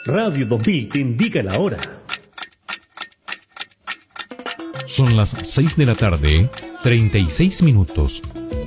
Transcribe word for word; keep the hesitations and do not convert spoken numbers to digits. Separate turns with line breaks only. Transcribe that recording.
Radio dos mil te indica la hora.
Son las seis de la tarde, treinta y seis minutos.